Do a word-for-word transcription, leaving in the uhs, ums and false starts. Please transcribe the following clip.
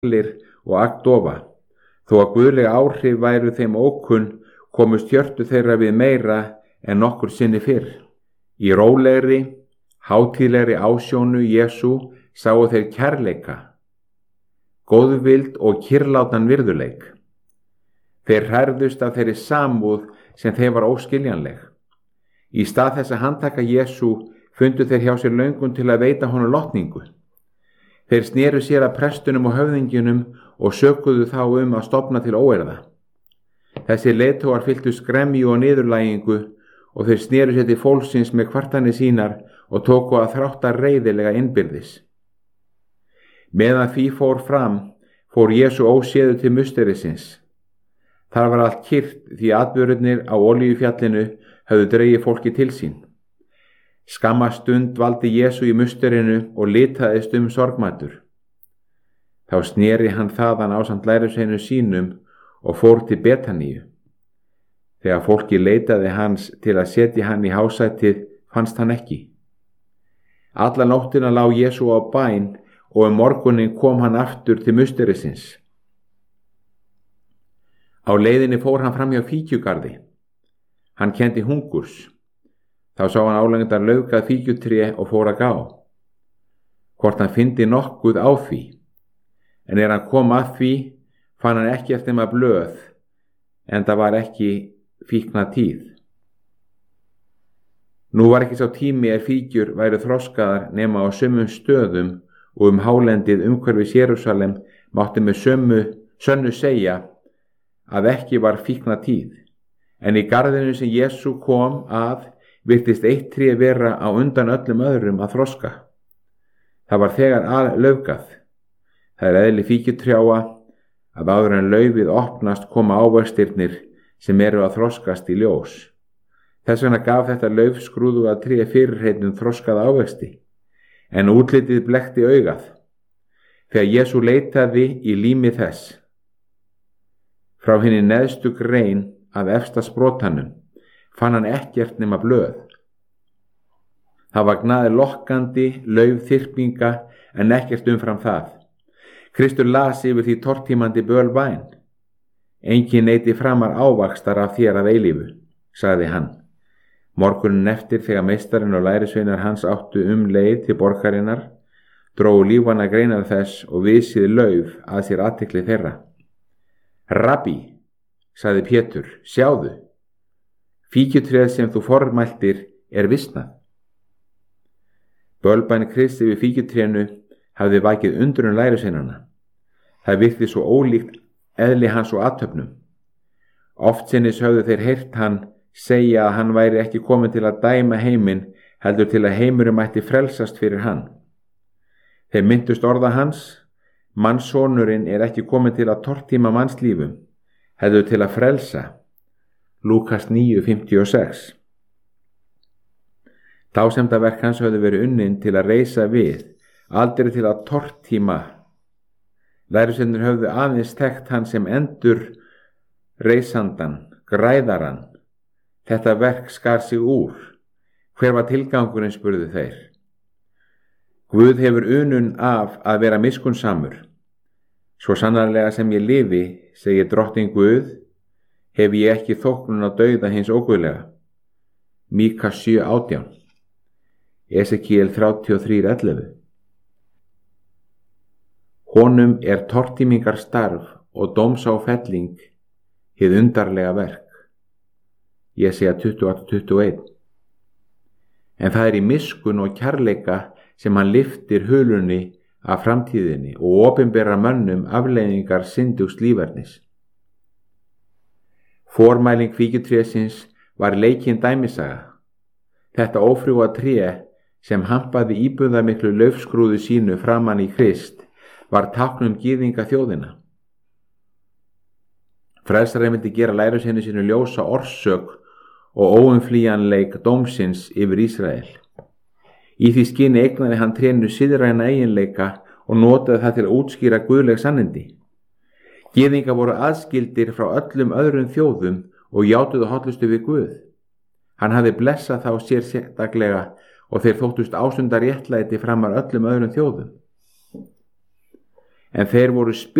Lir og Agdofa. Þó að guðlega áhrif væru þeim ókunn, komust hjörtu þeirra við meira en nokkur sinni fyrr. Í rólegri, hátíðlegri ásjónu Jesú sáu þeir kærleika, góðvild og kyrlátan virðuleik. Þeir hrærðust af þeirri samúð sem þeim var óskiljanleg. Í stað þess að handtaka Jesú fundu þeir hjá sér löngun til að veita honum lotningu. Þeir sneru sér að prestunum og höfðingjunum og sökuðu þá um að stofna til óeirða. Þessi leiðtogar fylltu skremju og niðurlægingu og þeir sneru sér til fólksins með kvartanir sínar og tóku að þrátta reiðilega innbyrðis. Meðan því fór fram, fór Jesú óséður til musterisins. Þar var allt kyrrt því atburðirnir á Olíufjallinu höfðu dregið fólki til sín. Skamma stund valdi Jesú í musterinu og litaðist um sorgmæddur. Þá sneri hann þaðan ásamt lærisveinum sínum og fór til Betaníu. Þegar fólki leitaði hans til að setja hann í hásætið, fannst hann ekki. Alla nóttina lá Jesú á bæn og um morguninn kom hann aftur til musterisins. Á leiðinni fór hann fram hjá fíkjugarði. Hann kenndi hungurs. Þá sá hann álengdar laufgað fíkjutré og fór að gá. Hvort hann fyndi nokkuð á því. En er hann kom að því, fann hann ekki eftir maður blöð, en það var ekki fíkna tíð. Nú var ekki sá tími er fíkjur væru þroskaðar nema á sömum stöðum og um hálendið umhverfis Jerúsalem mátti með sömu sönnu segja að ekki var fíkna tíð. En í garðinu sem Jesú kom að virtist eitt tré vera á undan öllum öðrum að þroska. Það var þegar að laufgað. Það er eðli fíkjutrjáa að áður en laufið opnast koma ávextirnir sem eru að þroskast í ljós. Þess vegna gaf þetta laufskrúðuga tré fyrirheitnum þroskaða ávexti, en útlitið blekkti augað. Þegar Jesú leitaði í lími þess, frá hinni neðstu grein að efsta sprotanum, fann hann ekkert nema blöð. Það var gnaði lokkandi lauf þyrpinga en ekkert umfram það. Kristur las yfir því tortímandi bölbæn. Enginn neyti framar ávaxtar af þér að eilífu, sagði hann. Morgunin eftir þegar meistarinn og lærisveinar hans áttu um leið til borgarinnar, drógu lífvana greinar þess og visið lauf að sér athygli þeirra. Rabbi, sagði Pétur, sjáðu, fíkjutréð sem þú formæltir er visnað. Bölbæn Kristi við fíkjutrénu hafði vakið undrun lærisveinanna. Það virti svo ólíkt eðli hans og athöfnum. Oftsinnis höfðu þeir heyrt hann segja að hann væri ekki kominn til að dæma heiminn, heldur til að heimurinn mætti frelsast fyrir hann. Þeir minntust orða hans, mannssonurinn er ekki kominn til að tortíma mannslífum, heldur til að frelsa. Lúkas níu fimmtíu og sex. Dásemdaverk hans höfðu verið unnin til að reisa við, aldrei til að tortíma. Lærisveinarnir höfðu aðeins þekkt hann sem endur reisandan, græðaran. Þetta verk skar sig úr. Hver var tilgangurinn, spurðu þeir. Guð hefur unun af að vera miskunnsamur. Svo sannarlega sem ég lifi, segir drottinn Guð, hef ég ekki þóknun á dauða hins óguðlega. Míka sjö átján. Esekíel þrjátíu og þrjú ellefu. Honum er tortímingar starf og dómsáfelling hið undarlega verk. Ég segja tuttugu og átta tuttugu og eitt. En það er í miskunn og kærleika sem hann lyftir hulunni af framtíðinni og opinbera mönnum afleiðingar syndugs lífernis. Formæling fíkjutrésins var leikinn dæmisaga. Þetta ófrjúga tré sem hampaði íbúðamiklu laufskrúðu sínu framan í Krist var táknum gyðinga þjóðina. Frelsarinn vildi gera lærisveini sínu ljósa orsök og óumflýjanleik dómsins yfir Ísrael. Í því skyni eignaði hann trénu siðræna eiginleika og notaði það til að útskýra guðleg sannindi. Gyðingar voru aðskildir frá öllum öðrum þjóðum og játuðu hollustu við Guð. Hann hafði blessað þá sér sérstaklega og þeir þóttust ásundar réttlæti framar öllum öðrum þjóðum. en þeir voru spillir